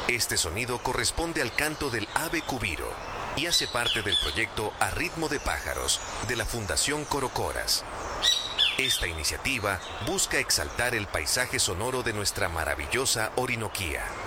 Este sonido corresponde al canto del ave cubiro y hace parte del proyecto A Ritmo de Pájaros de la Fundación Corocoras. Esta iniciativa busca exaltar el paisaje sonoro de nuestra maravillosa Orinoquía.